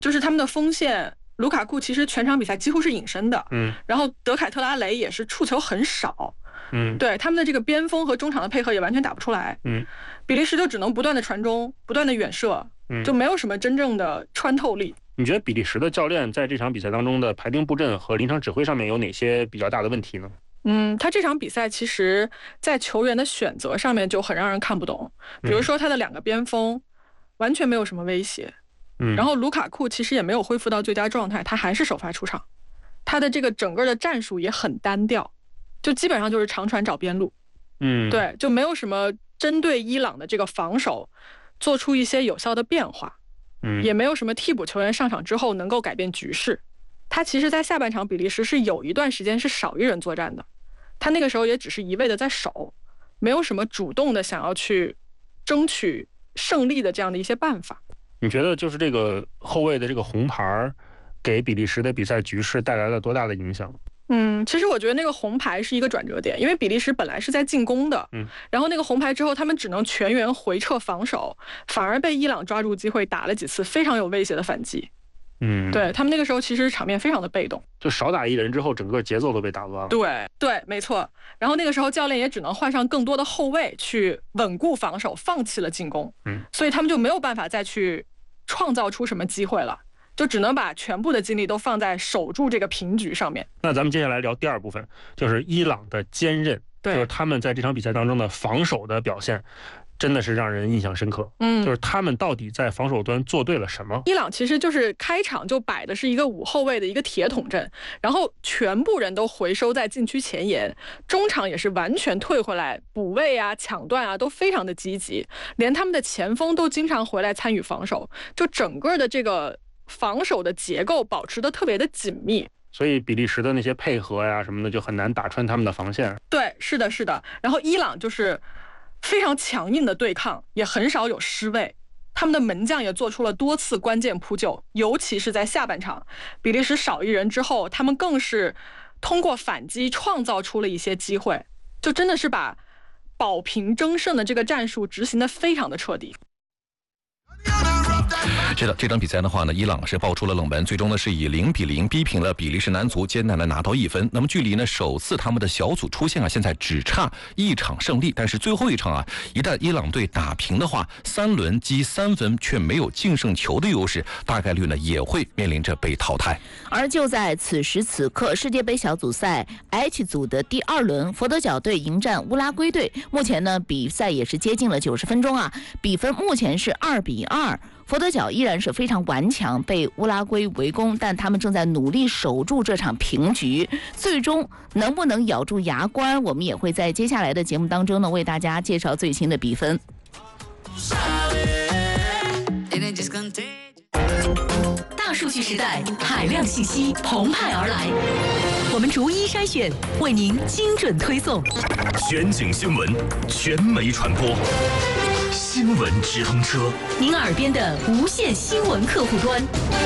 就是他们的锋线卢卡库其实全场比赛几乎是隐身的，然后德凯特拉雷也是触球很少，对他们的这个边锋和中场的配合也完全打不出来，比利时就只能不断的传中，不断的远射，就没有什么真正的穿透力。 你觉得比利时的教练在这场比赛当中的排兵布阵和临场指挥上面有哪些比较大的问题呢？ 他这场比赛其实在球员的选择上面就很让人看不懂，比如说他的2个边锋完全没有什么威胁，然后卢卡库其实也没有恢复到最佳状态，他还是首发出场，他的这个整个的战术也很单调，就基本上就是长传找边路，对，就没有什么针对伊朗的这个防守做出一些有效的变化，也没有什么替补球员上场之后能够改变局势。他其实在下半场比利时是有一段时间是少一人作战的，他那个时候也只是一味的在守，没有什么主动的想要去争取胜利的这样的一些办法。 你觉得就是这个后卫的这个红牌给比利时的比赛局势带来了多大的影响？ 其实我觉得那个红牌是一个转折点，因为比利时本来是在进攻的，然后那个红牌之后他们只能全员回撤防守，反而被伊朗抓住机会打了几次非常有威胁的反击。对，他们那个时候其实场面非常的被动， 就少打一人之后整个节奏都被打乱了。 对，没错。然后那个时候教练也只能换上更多的后卫去稳固防守，放弃了进攻，所以他们就没有办法再去创造出什么机会了，就只能把全部的精力都放在守住这个平局上面。 那咱们接下来聊第二部分，就是伊朗的坚韧，就是他们在这场比赛当中的防守的表现真的是让人印象深刻。就是他们到底在防守端做对了什么？ 伊朗其实就是开场就摆的是一个5后卫的一个铁桶阵，然后全部人都回收在禁区前沿，中场也是完全退回来补位啊、抢断啊都非常的积极，连他们的前锋都经常回来参与防守，就整个的这个防守的结构保持的特别的紧密。 所以比利时的那些配合呀什么的就很难打穿他们的防线。 对，是的。然后伊朗就是非常强硬的对抗，也很少有失位，他们的门将也做出了多次关键扑救，尤其是在下半场比利时少一人之后，他们更是通过反击创造出了一些机会，就真的是把保平争胜的这个战术执行得非常的彻底。 是的，这场比赛的话呢，伊朗是爆出了冷门，最终呢是以0-0逼平了比利时男足，艰难的拿到1分。那么距离呢首次他们的小组出线啊，现在只差1场胜利。但是最后一场啊，一旦伊朗队打平的话，3轮积3分却没有净胜球的优势，大概率呢也会面临着被淘汰。 而就在此时此刻，世界杯小组赛 H 组的第2轮，佛得角队迎战乌拉圭队。目前呢比赛也是接近了90分钟啊，比分目前是2-2。佛得角依然是非常顽强，被乌拉圭围攻，但他们正在努力守住这场平局。最终能不能咬住牙关，我们也会在接下来的节目当中呢为大家介绍最新的比分。 大数据时代，海量信息澎湃而来，我们逐一筛选，为您精准推送。 全景新闻，全媒传播，新闻直通车， 您耳边的无线新闻客户端。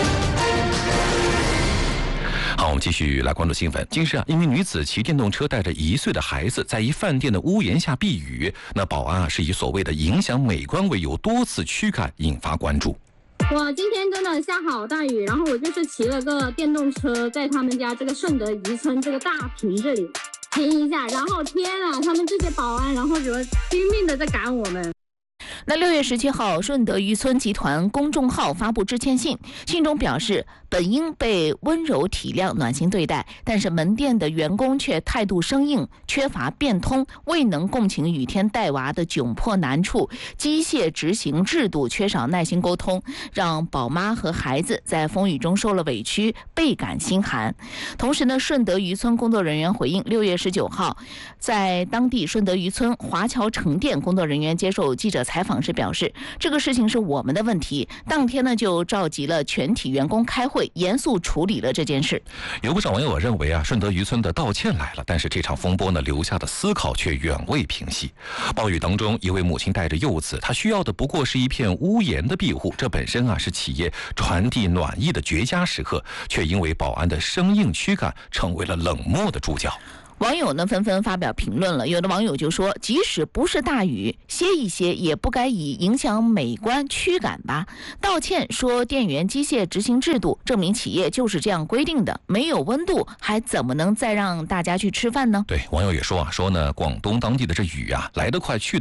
好，我们继续来关注新闻。近日啊，一名女子骑电动车带着1岁的孩子在一饭店的屋檐下避雨，那保安啊是以所谓的影响美观为由多次驱赶，引发关注。 我今天真的下好大雨，然后我就是骑了个电动车，在他们家这个顺德渔村这个大坪这里停一下，然后天啊，他们这些保安，然后就拼命的在赶我们。 那6月17号，顺德渔村集团公众号发布致歉信，信中表示本应被温柔体谅、暖心对待，但是门店的员工却态度生硬，缺乏变通，未能共情雨天带娃的窘迫难处，机械执行制度，缺少耐心沟通，让宝妈和孩子在风雨中受了委屈，倍感心寒。同时呢，顺德渔村工作人员回应，6月19号，在当地顺德渔村华侨城店工作人员接受记者采访时表示，这个事情是我们的问题，当天呢就召集了全体员工开会，严肃处理了这件事。 有不少网友认为啊，顺德渔村的道歉来了，但是这场风波呢留下的思考却远未平息。暴雨当中，一位母亲带着幼子，她需要的不过是一片屋檐的庇护，这本身啊是企业传递暖意的绝佳时刻，却因为保安的生硬驱赶，成为了冷漠的主角。 网友呢纷纷发表评论了，有的网友就说，即使不是大雨，歇一歇也不该以影响美观驱赶吧。道歉说电源机械执行制度，证明企业就是这样规定的，没有温度还怎么能再让大家去吃饭呢？ 对，网友也说呢，广东当地的这雨啊来得快去